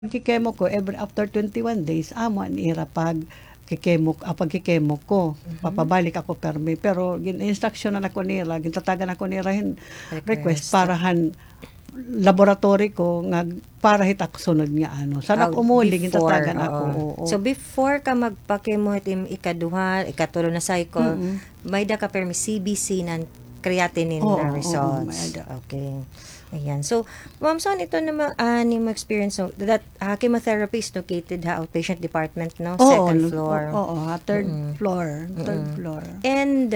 Kikemo ko every after 21 days amo an ira pagkikemo ko papabalik ako permi pero gin-instruction na ako nila gintatagan ako nila request para laboratory ko nga para hitak sunod nga ano sana umuli gintatagan ako oo. So before ka magpakemo itim ikaduha ikatulo na cycle may da ka permi CBC ng creatinine na results. Okay. Ayan. So, Ma'am Son, ito naman ni mo experience so that chemotherapy is located outpatient department, no? Second floor. Third floor. Third floor. And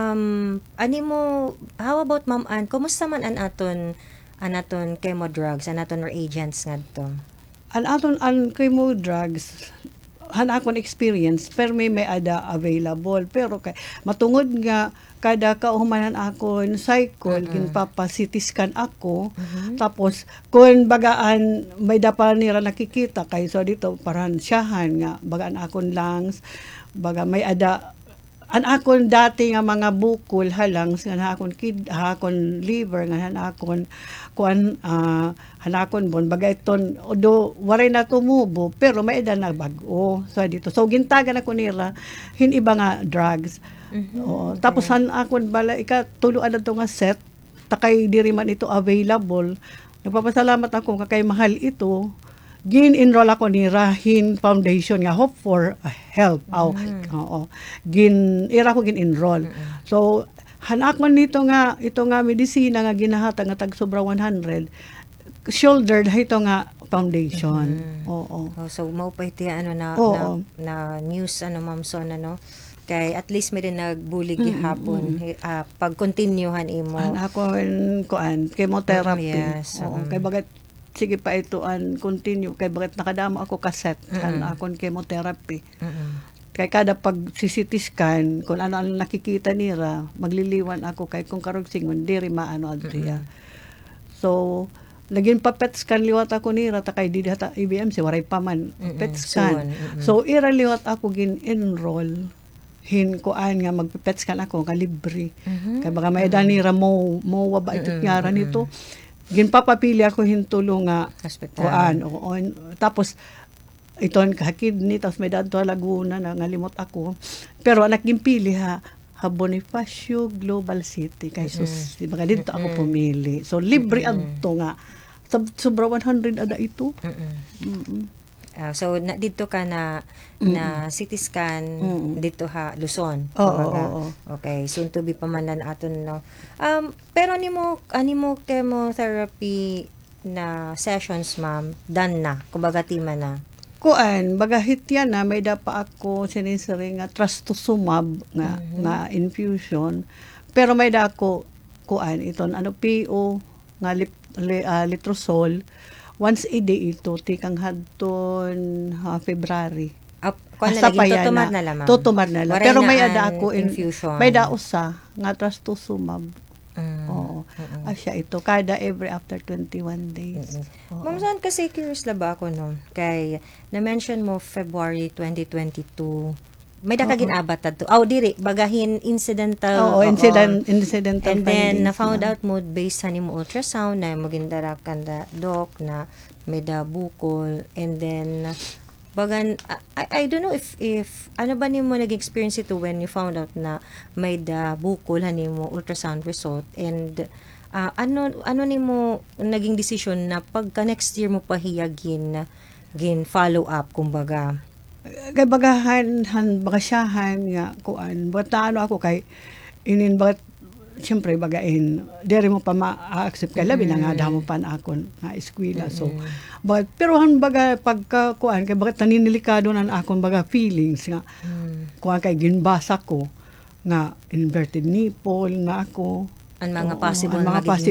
how about Ma'am Ann? Kumusta man anaton chemo drugs, anaton reagents ngadto? An chemo drugs akong experience pero may ada available pero kay matungod nga kada kauhumanan akon cycle ginpapa-CT scan ako tapos kun bagaan may dapa nila nakikita kay so dito paran siyahan nga bagaan akon lungs baga may ada an akon dati nga mga bukol halang nga akon akon liver nga akon kuan hanakon bon bagay ton odo waray na tumubo pero may edad na bag-o so dito so gintagan ako nila hiniba nga drugs tapos akon bala tuluan na to nga set takay diri man ito available nagpapasalamat ako kay mahal ito gin-enroll ako ni Rahin Foundation nga hope for help ira ko gin-enroll so hanakon nito nga ito nga medisina nga ginahatag nga tag sobra 100 shouldered ito nga foundation so mao pa iti na news Ma'am Son kay at least may rin nagbulig gihapon pag continuehan imo ako kuan chemotherapy kay bagat sige pa ito continue kay bagat nakadamo ako kaset akon chemotherapy kay kada pag CT scan kung ano nakikita nila magliliwan ako kay kung karog singon diri maano adriya so naging pa PET scan liwat ako nira takay di hata IBMC waray pa man PET scan so ira liwat ako gin-enroll kuan nga magpe-PET scan ako nga libre kay baka may nira mo waba ito ngaran nito ginpapapili ako hintulo nga kuan tapos iton kidney tapos may dadto Laguna na ngalimot ako pero anak gimpili Bonifacio Global City kay sus di ba dito ako pumili so libre adto nga sobra 100 ada ito so dito ka na CT scan dito Luzon. Okay, soon to be pamanan aton no. Pero animo chemotherapy na sessions ma'am done na kumbaga tima na. Kuan bagahit yan na may dapa ako sinisiri nga trastuzumab nga infusion pero may da ako kuan iton PO nga letrozole once a day ito tikang hadton February tutumar na lang pero may ada ako infusion may da usa nga trastuzumab asya ito kada every after 21 days Ma'am Son kasi curious la ba ako no kay na-mention mo February 2022 may dakagin abat adto diri bagahin incidental incidental and then na found out mo based sa nimo ultrasound na magindara kanda doc na may da bukol and then bagan I don't know if ano ba nimo nag-experience ito when you found out na may da bukol nimo ultrasound result and ano nimo naging decision na pagka next year mo pahiyagin follow up kumbaga kay bagahan bagasyahan nga kuan batano ako kay bagat siyempre bagain dere mo pa ma-accept kay labi na nga damo pa na akon nga eskwela so pero baga pagka kuan kay bagat naninilikado na akon baga feelings nga kuan kay ginbasa ko nga inverted nipple nga ako ang mga possible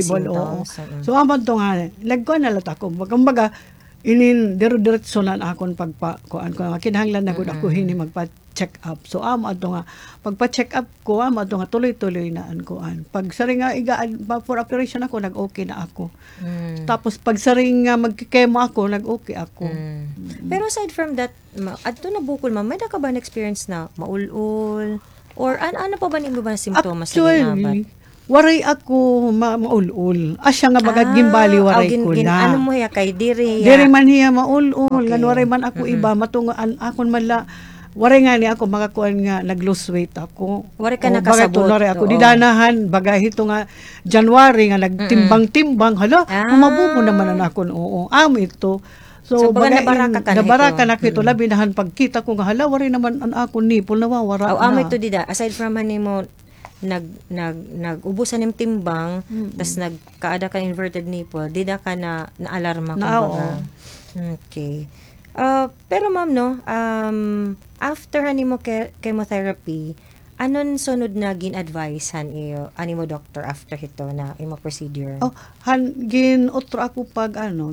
so amon to nga nagkuan na lat ako baga diretso na akon pagpa-kuan ko kinahanglan na gud ako hini magpa-check up so ato nga pagpa-check up ko ato nga tuloy-tuloy na kuan pag saring nga for operation ako nag-okay na ako tapos pag saring nga magkikemo ako nag-okay ako pero aside from that adto na bukol may da ka ba na experience na maulul or ano pa ba nimo ba na simptomas na ginabat waray ako maulul. Asya nga bagad gimbali waray ko na. Ano mo ya kay diri Diri man hiya maulul. Okay. Nga waray man ako iba. Matungaan akon mala. Waray nga ni ako makakuan nga nag-lose weight ako. Waray ka O, nakasabot. bagay tunari ako. Oo. Didanahan. Bagay ito nga January nga nagtimbang-timbang. Hala, mabubo naman na ako. Oo, ito. So, baga bagay nabaraka ka na nabaraka ito. na kito. Labinahan pagkita ko nga hala, waray naman ang ako nipol nawawara Aw na. amo ito dida aside from mo nag-ubusan ng timbang tas nagkaada ka inverted nipple dida ka na naalarma kumbaga. Okay. Pero ma'am no, after mo chemotherapy, anon sunod na gin-advisehan iyo ani mo doctor after ito na imo procedure? Oh, ginutro ako pag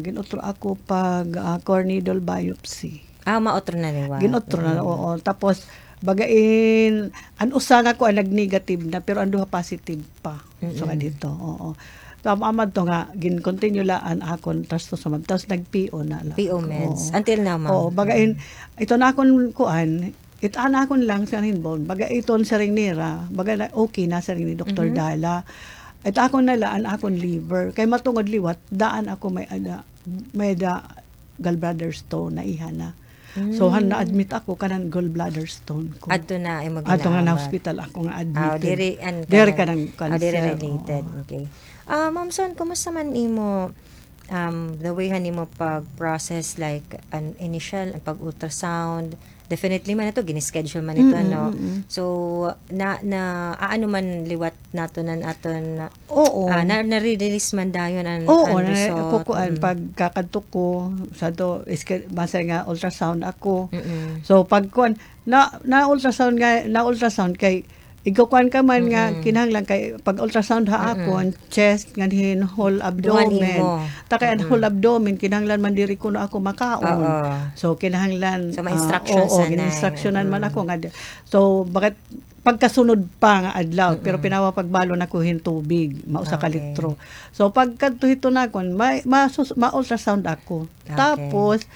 corneal biopsy. Maotro na niwa. Ginutro na, oo. Tapos bagain an usa nga ko ang nag-negative na pero ang duha positive pa. So nga dito, oo. So amad to nga gin-continue laan akon tas to sumab tas nag-PO na lang. PO meds. Oo. Until now, ma'am. Oo, bagain ito na akon kuan itana akon lang sa hinbon. Baga iton sa ring nira, baga na okay na sa ring ni Dr. Dala. Ito akon nalaan akon liver kay matungod liwat daan ako may gallbladder stone na iha na. So han na-admit ako kanan gallbladder stone ko. Adto na ay Ato nga na hospital ako nga admitted. Diri ka ng cancer. Diri related. Okay. Ma'am Son, kumusta man imo the way nimo pag-process like an initial ang pag-ultrasound? Definitely man ito gini-schedule man ito ano. So ano man liwat nato nan aton Oo. na-release man dayon ang Oo, result. pag kakadto ko sa do basta nga ultrasound ako. Mm-mm. So pag kuan na ultrasound kay igukuan ka man nga kinahanglan kay pag ultrasound ha akon chest nganhin whole abdomen. imo. Takay ang whole abdomen kinahanglan man diri kuno ako makaon. Oo. So kinahanglan So, may instructions oo, na instructionan man ako nga. So bakit pagkasunod pa nga adlaw pero pinawa pagbalo na ko hin tubig mausa ka Okay. litro. So pagkadto hito na kon ma-ultrasound ako. Okay. Tapos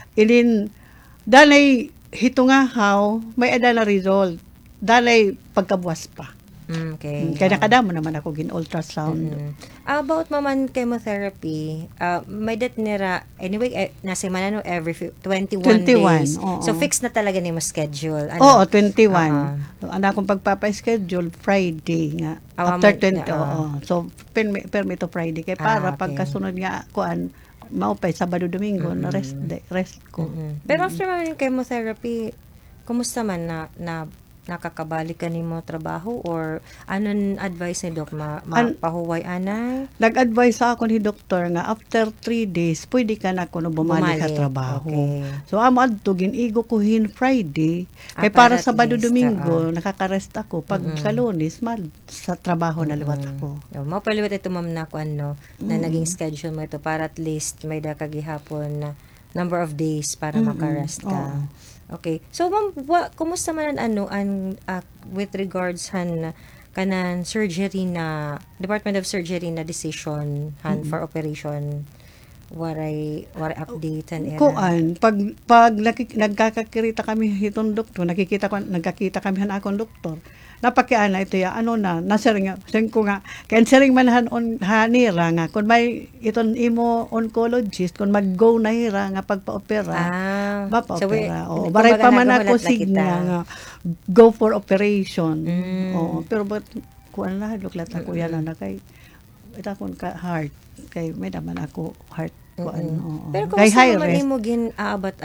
danay hito nga how may ada na result. Danay pagkabuwas pa. Okay. Kaya nakadamo naman ako gin-ultrasound. About maman chemotherapy, may dat nira, anyway, nasa manano every 21 days. oo. So, fixed na talaga ni mo schedule. Oo, 21. Ah. So, ana akong pagpapa-schedule Friday nga. Ah, After man- 20, oo. So, permit to Friday. Kaya para okay. pagkasunod nga, kuan, maupay, Sabado, Domingo, na rest ko. Pero after maman yung chemotherapy, kumusta man na nakakabalik ka nimo trabaho or anon advice ni Doc mapahuway anay? Nag-advise sa ako ni doktor nga after 3 days, pwede ka na kuno bumalik sa Bumalik, trabaho. okay. So, amad to, ginigo ko hin Friday. Kay para para at Sabado, least, Domingo, nakaka-rest ako. Pag sa Lunes, sa trabaho na liwat ako. Mapaliwat ito ma'am na kung ano, na naging schedule mo ito para at least may dakagihapon na number of days para makarest ka. Okay. So ma'am, kumusta man ang with regards kanan surgery na Department of Surgery na decision for operation waray update and era. Kuan, pag nagkakakirita kami hitong doktor, nagkakita kami han akong doktor. Napakiana ito ya ano na nasering ko nga canceling man hanira nga kun may iton imo oncologist kun mag-go na hira nga pagpa-opera. Mapa-opera. So, baray pa man ako nagahulat na signa kita. nga go for operation. Oo, pero but kuan na luklat ako yan na kay ita kun ka heart kay may naman ako heart kuan. Oo. Pero kung Kay sa high man risk. imo ginaabot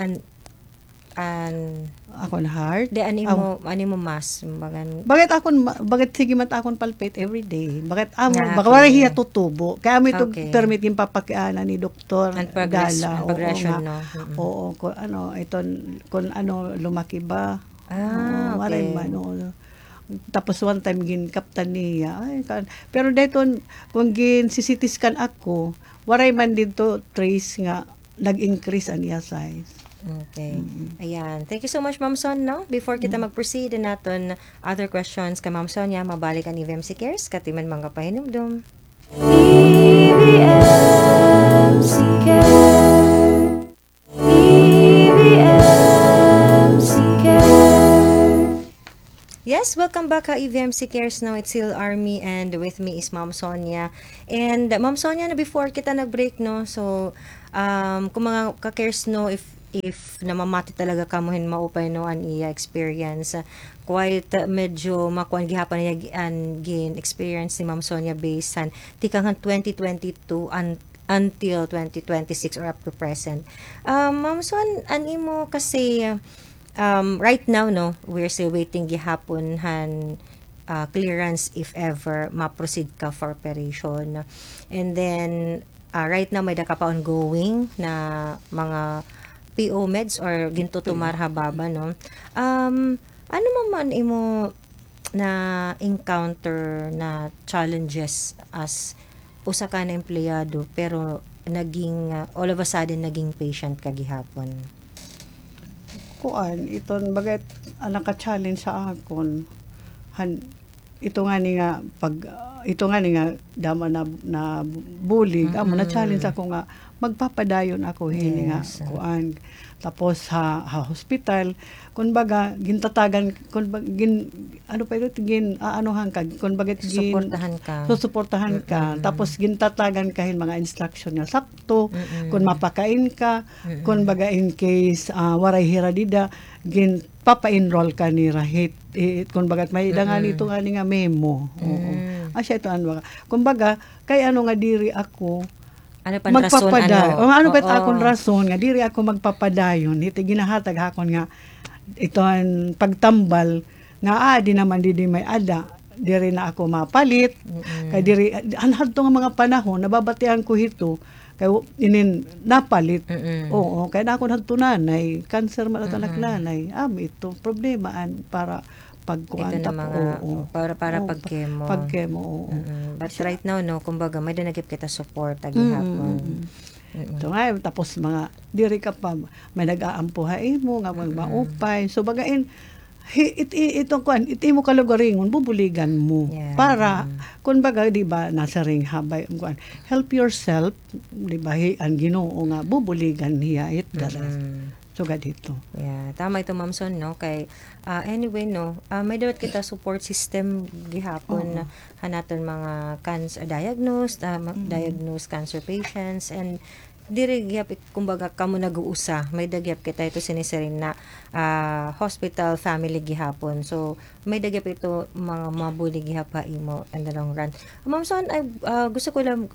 Ako na heart. de ani mo mas bagan Bakit sige man akon palpate every day? Bakit Yeah, baka okay. wala hiya tutubo. Kaya mo ito Okay. permit yung papakiana ni Doktor ang Dala. progression Oo nga. no. Oo, kung lumaki ba? Oo, Okay. waray man, oo. Tapos one time gin kaptan niya. Pero dayton kung gin CT scan ako, waray man dito trace nga nag-increase ang iya size. Okay. Ayan. Thank you so much, Ma'am Son, no? Before kita mag-proceed naton other questions kay Ma'am Sonia, mabalik ang EVMC Cares, katiman mga pahinumdum. EVMC Care. EVMC Care. Yes, welcome back ka EVMC Cares now. It's still Army and with me is Ma'am Sonia. And Ma'am Sonia, na before kita nag-break, no, so kung mga ka-cares, no, if namamati talaga kamuhin maupay no an iya experience, quite medyo makuan gihapon niya an gin experience ni Ma'am Sonia based on tikang 2022 until 2026 or up to present. Ma'am Son, an imo kasi right now, no, we're still waiting gihapon han clearance if ever ma-proceed ka for operation. And then right now may daka pa ongoing na mga PO meds or gintutumar hababa, no. Ano man imo na encounter na challenges as usa ka na empleyado pero naging all of a sudden naging patient ka gihapon? Kuan iton bagay naka-challenge sa akon ito nga ni nga ito nga ni nga dama na bully amo na challenge ako nga magpapadayon ako hini nga kuan tapos ha hospital kunbaga gintatagan ano pa ito aanohan ka kunbaga susuportahan ka tapos gintatagan kahin mga instruction nga sakto kun mapakain ka kunbaga in case waray hiradida gin papa-enroll ka ni rahit kunbaga may dangan ito nga ni nga memo asya ito ano kumbaga kay ano nga diri ako ano pa rason ano bet akong rason nga diri ako magpapadayon iti ginahatag hakon nga ito ang pagtambal nga di naman di may ada diri na ako mapalit kay diri anhad to nga mga panahon nababatian ko hito kay inin napalit oo kay na ako nagtunanay cancer man at anak nanay ito problema para pagkuan para pagkemo oo. But right now no kumbaga may dinagip kita support agihapon ito nga tapos mga diri ka pa may nag-aampuhay mo nga maupay so bagain itong kuan iti mo kalugaringon bubuligan mo para kumbaga di ba nasa ring habay kuan help yourself di ba ang Ginoo nga bubuligan niya so dito. Yeah, tama ito Ma'am Son, no? Kay anyway, no, may dapat kita support system gihapon hanaton mga cancer diagnosed cancer patients and diri gyap kumbaga kamo nag-uusa may dagyap kita ito sinisirin na hospital family gihapon so may dagyap ito mga mabuli gihapa imo in the long run. Ma'am Son, gusto ko lang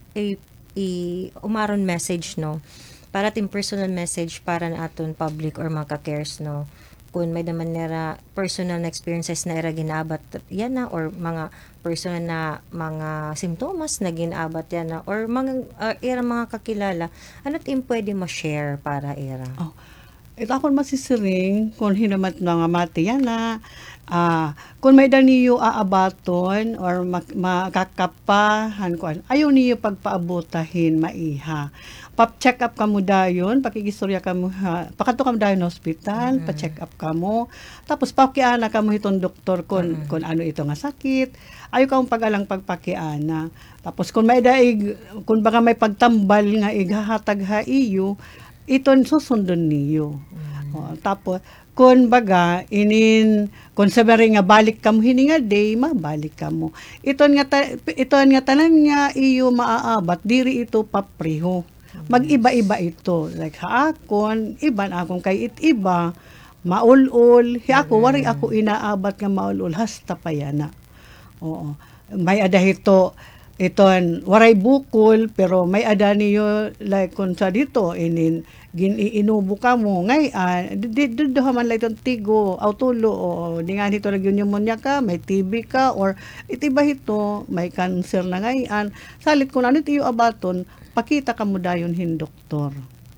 umaron message, no, para ting personal message para na aton public or mga ka-cares, no, kung may naman nera personal na experiences na era ginabat yan na or mga personal na mga simptomas na ginabat yan na or mga era mga kakilala ano't pwede ma-share para era ito akong masisiring kung hinamat na nga mati yan na kung may daniyo aabaton or makakapahan ko ayaw niyo pagpaabutahin maiha pa-check up kamo dayon pakigistorya kamo pakato kamo dayon hospital pa-check up kamo tapos pakiana kamo itong doktor kung ano ito nga sakit ayo kamo pagalang pagpakiana tapos kung may daig kung baka may pagtambal nga ighahatag ha iyo iton susundon niyo tapos kung baga kung sabari nga balik kamo hininga day mabalik kamo iton nga tanan nga iyo maaabat diri ito papreho mag-iba-iba ito like sa akon iban akong kay iba maulol ako wari ako inaabat nga maulol hasta payana oo may ada ito waray bukol pero may ada niyo like kung sa dito inubo ka mo ngay dito man lang itong tigo autulo o di nga dito pneumonia ka may TB ka or itiba ito may cancer na ngayon salit kung ano ito abaton pakita ka mo dayon hin doktor.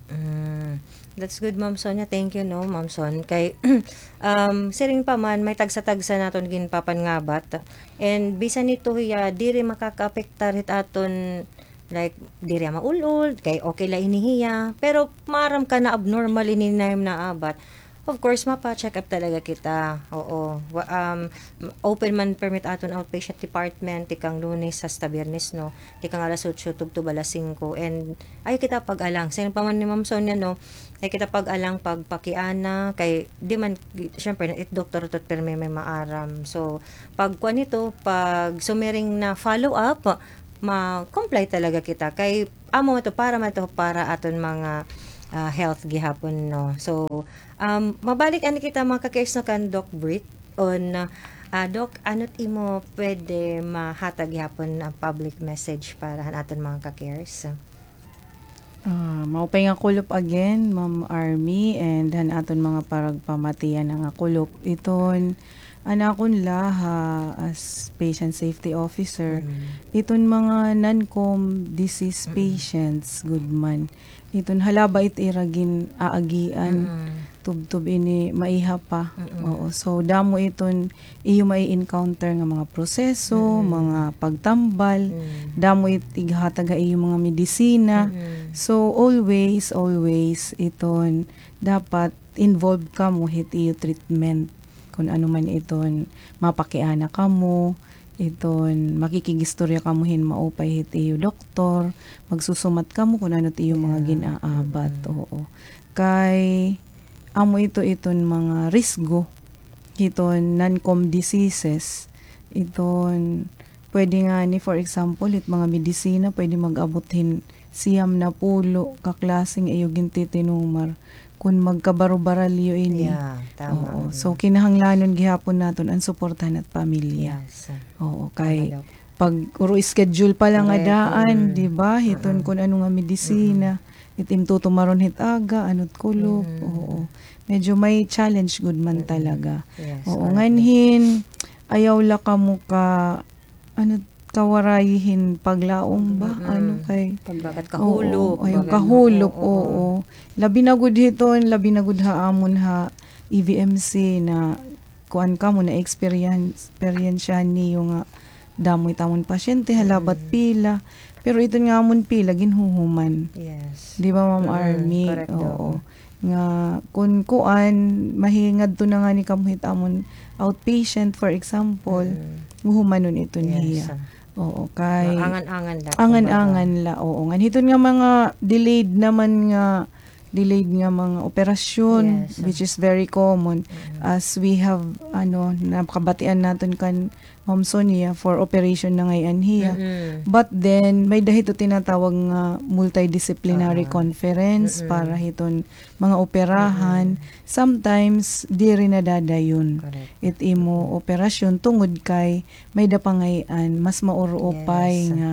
That's good, Ma'am Sonia. Thank you, no, Ma'am Son. Kay, siring pa man, may tagsa-tagsa naton ginpapan nga bat. And, bisa nito, diri makaka-apektar hit aton, like, diri maulol, kay okay la inihiya. Pero, maram ka na abnormal ininayam na abat. of course, mapa-check up talaga kita. Oo. Open man permit aton outpatient department, tikang Lunes hasta Biyernes, no? Tikang alas 8, tugtub alas 5. And ay kita pag-alang. Sa pa man ni Ma'am Sonia, no? Ay kita pag-alang pagpakiana. Kay, di man, syempre, it doktor tot pero may maaram. So, pag kuan nito, pag sumiring na follow-up, ma-comply talaga kita. Kay, amo to para aton mga health gihapon, no. So mabalik ani kita mga ka-cares no kan Doc Brit on Doc, ano't imo pwede mahatag gihapon ang public message para aton mga ka-cares? Maupay nga kulop again, Ma'am Army, and han aton mga paragpamatian nga kulop. Iton, anakon laha as patient safety officer, iton mga non-com disease patients, good man. Iton halaba it iragin aagian, tubtub ini maiha pa. Oo. So damo iton iyo may encounter nga mga proseso, mga pagtambal, damo it ighatag iyo mga medisina. So always iton dapat involved ka mo hit iyo treatment kung ano man iton mapakiana ka mo, iton makikigistorya ka mo hin maupay hit iyo doktor, magsusumat ka mo kung ano tiyo mga ginaabat. Oo. Kay amo iton mga risgo, iton non-com diseases, iton pwede nga ni for example it mga medisina pwede mag-abutin siyam na pulo kaklaseng iyo ginti tinumar kung magkabarobaralyo ini. Yeah, tama. Oo. So kinahanglanon gihapon naton ang suportahan at pamilya. Yes. Oo, kay Tama, Doc. pag uro schedule pa lang Correct. adaan, di ba? Hiton kun ano nga medisina, itim tutumaron hit aga, anot kulop. Oo. Medyo may challenge good man talaga. Yes. Oo, nganhin ayaw la ka mo ka ano kawarayihin paglaom ba? Ano kay Bakit kahulog? Oo, ayun, Bagan- kahulog, oo. Labi na gud hiton, labi na gud haamon ha EVMC na kuan ka mo na experience ni yung damoy tamon pasyente halabat pila. Pero ito nga amon pila ginhuhuman. Yes. Di ba Ma'am Army? correct, Oo. Nga kun kuan mahingad to na nga ni kamuhit amon outpatient for example, huhumanon ito niya. Oo, kay Angan-angan la. angan-angan la, oo. Ngan hiton nga mga delayed nga mga operasyon, Yes. which is very common as we have napakabatian naton kan Ma'am Sonia for operation na ngayon hiya. But then may dahito tinatawag nga multidisciplinary conference para hiton mga operahan. Sometimes di rin nadadayon. Correct. It imo operasyon tungod kay may dapangayan mas mauruopay Yes. nga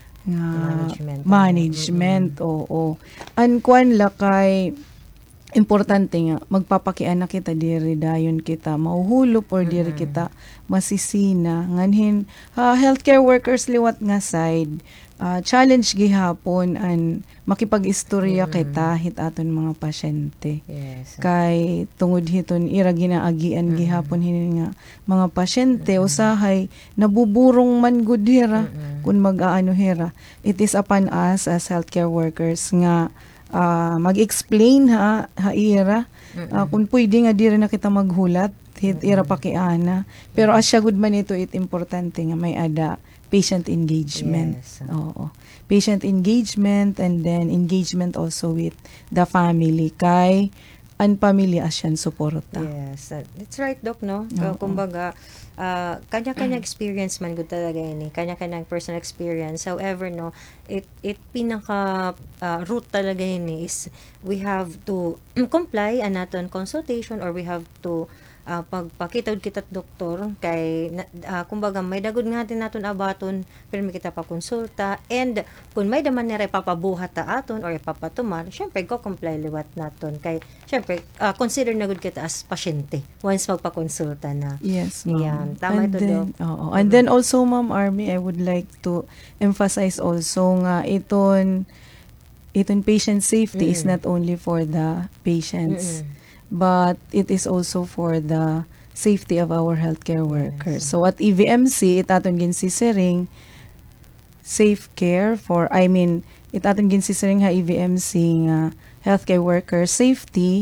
Management. oo. An kuan la kay importante nga magpapakiana kita diri dayon kita mauhulop or diri kita masisina nganhin healthcare workers liwat nga side challenge gihapon an makipag-istorya kita hit aton mga pasyente. Yes. Kay tungod hiton ira ginaagian gihapon hini nga mga pasyente usahay nabuburong man gud hira kun mag-aano hira. It is upon us as healthcare workers nga mag-explain ira kung pwede nga diri na kita maghulat hit ira pakiana pero asya gud man ito it importante nga may ada patient engagement. Yes. Oo. Patient engagement and then engagement also with the family kay ang pamilya asyan suporta. Yes. That's right, Doc, no? Oo. Kumbaga, kanya-kanya experience man good talaga yun eh. Kanya-kanyang personal experience. However, no, it pinaka root talaga yun eh, is we have to comply anaton consultation or we have to pagpakitaw kita doktor kay kumbaga may dagod nga natin abaton pero may kita pa konsulta and kung may daman nire papabuhat ta aton or ipapatumar syempre go comply liwat naton kay syempre consider na gud kita as pasyente once magpakonsulta na. Yes, ma'am. Yan, tama And ito, then, Doc. oo. And then also, Ma'am Army, I would like to emphasize also nga iton patient safety is not only for the patients, but it is also for the safety of our healthcare workers. So at EVMC, itaton ginsisiring safe care itaton ginsisiring ha EVMC nga healthcare worker safety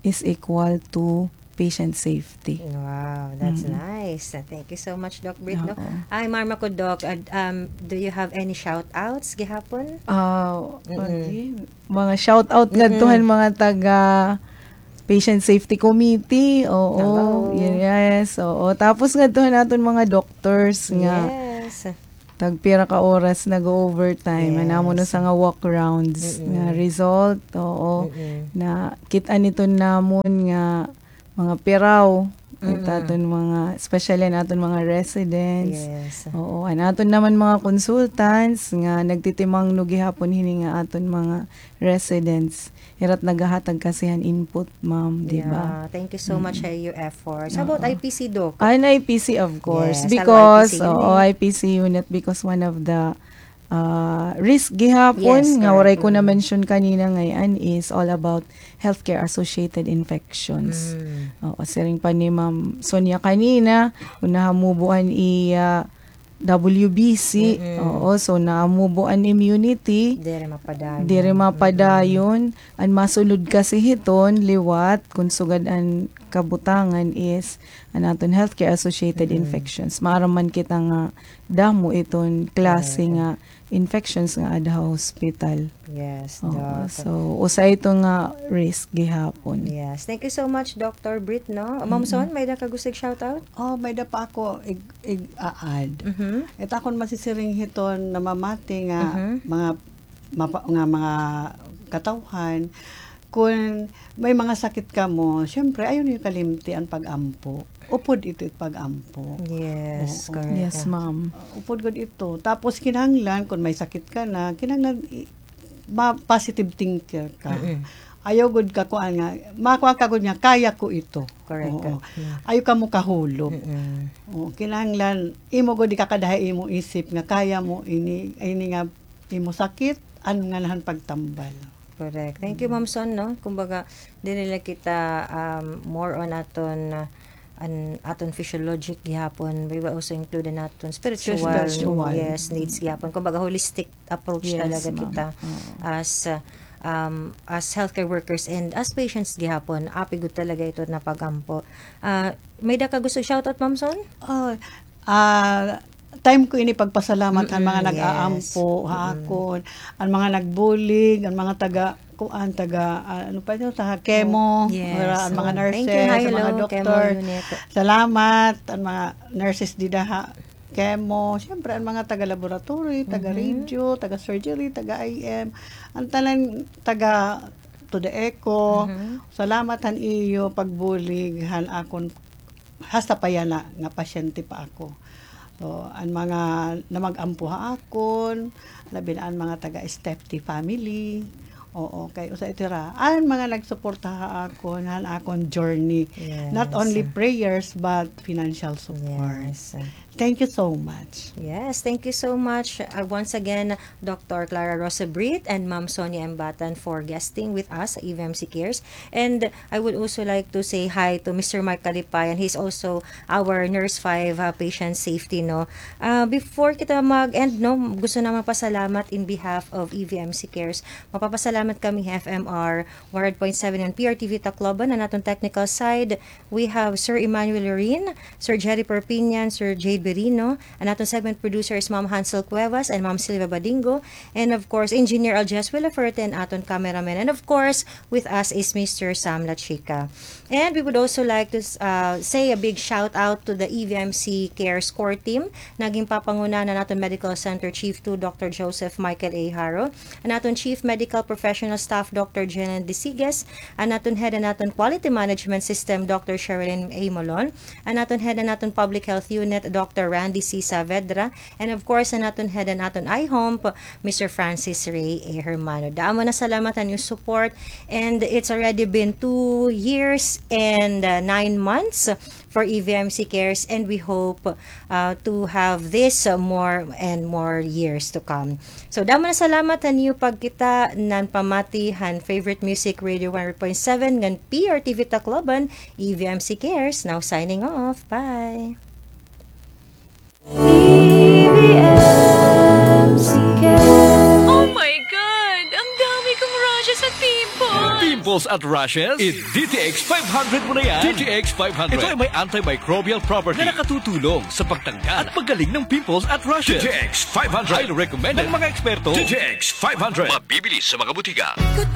is equal to patient safety. Wow, that's nice. Thank you so much, Doc Brit. No? Oo. Ay, marma ko, Doc. Do you have any shout-outs gihapon? Okay. Mga shout out ngadtuhan mga taga Patient Safety Committee. Oo. Hello. Yes. Oo. Tapos ngadtuhan naton mga doctors nga Yes. tagpira ka oras nag-overtime. Yes. Anamo no sa nga walk rounds nga result. Oo. Na kita nito namon nga mga piraw. Aton mga, especially naton mga residents. Yes. Oo, anaton naman mga consultants nga nagtitimang no gihapon hini nga aton mga residents. Hirat nagahatag kasihan input, ma'am, di ba? Yeah, thank you so much sa your efforts. How about IPC, Doc? An IPC, of course, Yes, because hello, IPC unit because one of the risk gihapon Yes, nga correct. waray ko na-mention kanina ngayon is all about healthcare associated infections. Oo, siring pa ni Ma'am Sonia kanina, unahamubuan WBC, oo, so naamubuan immunity, Dire mapadayon. dire mapadayon, ang masulod kasi hiton, liwat, kung sugad ang kabutangan is anaton healthcare associated infections. Maaraman kita nga damo iton klase nga infections nga ada hospital. Yes, Oo, Doc. so usa ito nga risk gihapon. Yes. Thank you so much, Dr. Brit, no? Ma'am Son, may da ka gusto shout-out? Oh, may da pa ako add. Ito akong masisiring hiton na mamati nga mga katawhan. Kung may mga sakit ka mo, syempre ayun yung kalimti ang pag-ampo. Upod ito pag-ampo. Yes, Oo. correct. Yes, ma'am. Upod gud ito. Tapos kinahanglan kung may sakit ka na, kinahanglan positive thinker ka. Ayaw gud ka kuan nga, makuha ka gud nga kaya ko ito. Correct. Oo. Ayaw ka mo kahulog. Oo, kinahanglan imo gud ikakadahay imo isip nga kaya mo ini nga imo sakit ano nga nahan pagtambal. Correct. Thank you, Ma'am Son, no? Kumbaga, di nila kita more on aton physiologic gihapon. We will also include naton spiritual. Spiritual. Yes, needs gihapon. Kumbaga, holistic approach Yes, talaga ma'am. kita as healthcare workers and as patients gihapon. Apigod talaga ito na pagampo. May da ka gusto shoutout, Ma'am Son? Time ko ini pagpasalamat ang mga Yes. nag-aampo hakon, ang mga nagbulig, ang mga ano pa ito, sa chemo, Yes. ang mga nurses, Thank you. Hi, ang mga hello, doktor. Chemo Unit. Salamat ang mga nurses di daha chemo, syempre ang mga taga-laboratory, taga-radio, taga-surgery, taga-IM, ang tanan taga to the echo. Salamat han iyo pagbulig han akon hasta pa yana nga pasyente pa ako. So, ang mga namag-ampuha akon, labi na ang mga taga-Stepty family, oo, kay usa itira. Ang mga nagsuportaha akon, han akon journey. Yes. Not only prayers, but financial support. Yes. Thank you so much. Yes, thank you so much once again, Dr. Clara Rosa Brit and Ma'am Sonia Embatan for guesting with us at EVMC Cares. And I would also like to say hi to Mr. Mark Kalipayan. He's also our Nurse 5 patient safety, no. Before kita mag-end, no, gusto na mapasalamat in behalf of EVMC Cares. Mapapasalamat kami FMR 100.7 and PRTV Tacloban. Na natong technical side, we have Sir Emmanuel Lorin, Sir Jerry Perpignan, Sir Jade Berino, and atong segment producer is Ma'am Hansel Cuevas and Ma'am Silvia Badingo, and of course Engineer Aljes Willaferte and aton cameraman, and of course with us is Mr. Sam Lachica. And we would also like to say a big shout out to the EVMC Cares core team, naging papanguna na naton Medical Center Chief 2 Dr. Joseph Michael A. Haro, and aton Chief Medical Professional Staff Dr. Jenan Desiges, and aton Head and aton Quality Management System Dr. Sherilyn A. Molon, and aton Head and aton Public Health Unit Dr. Randy C. Saavedra, and of course ang aton Head and aton iHome Mr. Francis Ray A. Hermano. Damo na salamatan yung support, and it's already been 2 years and 9 months for EVMC Cares, and we hope to have this more and more years to come. So damo na salamatan niyo pagkita nan pamati han favorite music radio 100.7 ngan PRTV Tacloban. EVMC Cares now signing off. Bye. EVMC Cares. Oh my God! Ang dami kong rashes sa timples! Pimples at rashes? I-DTX 500 mo na yan. DTX 500. Ito ay may antimicrobial property na nakatutulong sa pagtanggal at paggaling ng pimples at rashes. DTX 500. Highly recommended ng mga eksperto. DTX 500. Mabibili sa mga butika.